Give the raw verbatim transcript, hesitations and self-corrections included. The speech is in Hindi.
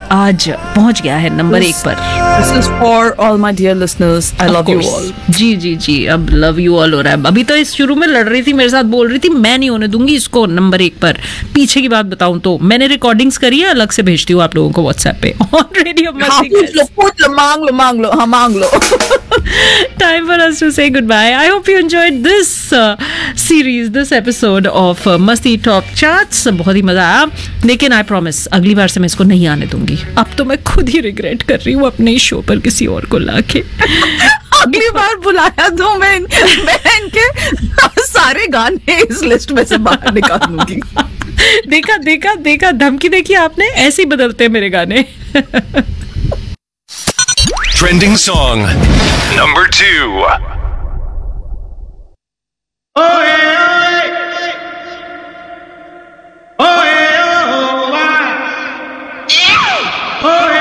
आज पहुंच गया है नंबर एक पर। This is for all my dear listeners. I Of love you course. all. जी जी जी, अब लव यू ऑल हो रहा है। अभी तो इस शुरू में लड़ रही थी मेरे साथ, बोल रही थी मैं नहीं होने दूंगी इसको नंबर एक पर। पीछे की बात बताऊं तो मैंने रिकॉर्डिंग्स करी है, अलग से भेजती हूँ आप लोगों को व्हाट्सएप पे ऑलरेडी। हाँ, पूछ लो पूछ लो, मांग लो मांग लो, हाँ मांग लो। Time for us to say goodbye. I hope you enjoyed this uh, series, this episode of uh, Masti Top Charts. बहुत ही मजा आया, लेकिन आई प्रॉमिस अगली बार से मैं इसको नहीं आने दूंगी। अब तो मैं खुद ही रिग्रेट कर रही हूँ अपने इस शो पर किसी और को लाके। अगली बार बुलाया तो मैं मैं इनके सारे गाने इस लिस्ट में से बाहर निकाल दूंगी। देखा देखा देखा, धमकी देखी आपने, ऐसे ही बदलते हैं मेरे गाने। Trending song number two. Oh yeah, oh yeah, oh yeah, oh yeah.